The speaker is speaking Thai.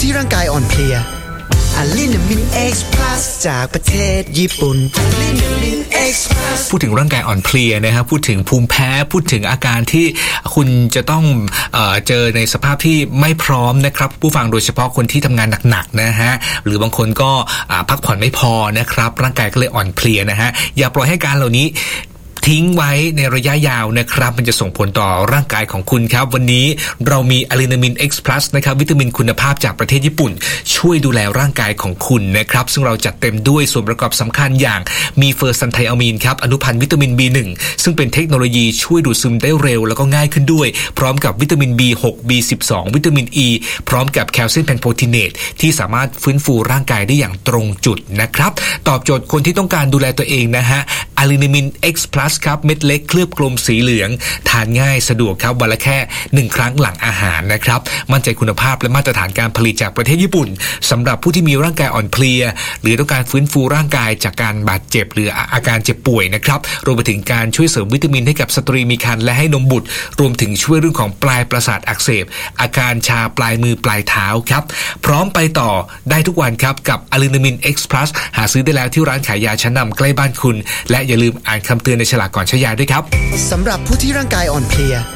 ที่ร่างกายอ่อนเพลียอะลินามิน X Plus จากประเทศญี่ปุ่นอะลินามิน X Plus พูดถึงร่างกายอ่อนเพลียนะครับพูดถึงภูมิแพ้พูดถึงอาการที่คุณจะต้องเจอในสภาพที่ไม่พร้อมนะครับผู้ฟังโดยเฉพาะคนที่ทำงานหนักๆนะฮะหรือบางคนก็พักผ่อนไม่พอนะครับร่างกายก็เลยอ่อนเพลียนะฮะอย่าปล่อยให้การเหล่านี้ทิ้งไว้ในระยะยาวนะครับมันจะส่งผลต่อร่างกายของคุณครับวันนี้เรามีอะลินามิน X Plus นะครับวิตามินคุณภาพจากประเทศญี่ปุ่นช่วยดูแลร่างกายของคุณนะครับซึ่งเราจัดเต็มด้วยส่วนประกอบสำคัญอย่างมีเฟอร์ซันไทอะมีนครับอนุพันธ์วิตามิน B1 ซึ่งเป็นเทคโนโลยีช่วยดูดซึมได้เร็วแล้วก็ง่ายขึ้นด้วยพร้อมกับวิตามิน B6 B12 วิตามิน E พร้อมกับแคลเซียมแพนโททิเนตที่สามารถฟื้นฟูร่างกายได้อย่างตรงจุดนะครับตอบโจทย์คนที่ต้องการดูแลตัวเองนะฮะอะลินามิน X Plusครับเม็ดเล็กเคลือบกลมสีเหลืองทานง่ายสะดวกครับวันละแค่1ครั้งหลังอาหารนะครับมั่นใจคุณภาพและมาตรฐานการผลิตจากประเทศญี่ปุ่นสำหรับผู้ที่มีร่างกายอ่อนเพลียหรือต้องการฟื้นฟูร่างกายจากการบาดเจ็บหรืออาการเจ็บป่วยนะครับรวมไปถึงการช่วยเสริมวิตามินให้กับสตรีมีครรภ์และให้นมบุตรรวมถึงช่วยเรื่องของปลายประสาทอักเสบอาการชาปลายมือปลายเท้าครับพร้อมไปต่อได้ทุกวันครับกับอะลินามิน X Plus หาซื้อได้แล้วที่ร้านขายยาชั้นนำใกล้บ้านคุณและอย่าลืมอ่านคำเตือนในฉลากก่อนใช้ยาด้วยครับสำหรับผู้ที่ร่างกายอ่อนเพลีย